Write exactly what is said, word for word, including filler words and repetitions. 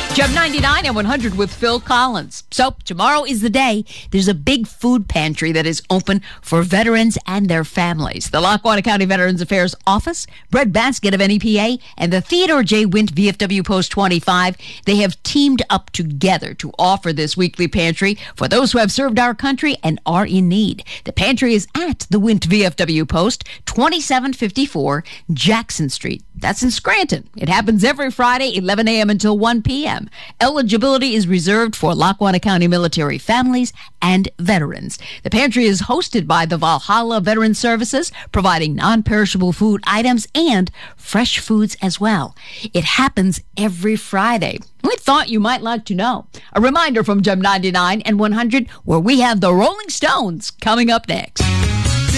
Gem ninety-nine and one hundred with Phil Collins. So tomorrow is the day. There's a big food pantry that is open for veterans and their families. The Lackawanna County Veterans Affairs Office, Breadbasket of N E P A, and the Theodore J. Wint V F W Post twenty-five, they have teamed up together to offer this weekly pantry for those who have served our country and are in need. The pantry is at the Wint V F W Post, twenty-seven fifty-four Jackson Street. That's in Scranton. It happens every Friday, eleven a.m. until one p.m. Eligibility is reserved for Lackawanna County military families and veterans. The pantry is hosted by the Valhalla Veteran Services, providing non-perishable food items and fresh foods as well. It happens every Friday. We thought you might like to know. A reminder from Gem ninety-nine and one hundred, where we have the Rolling Stones coming up next.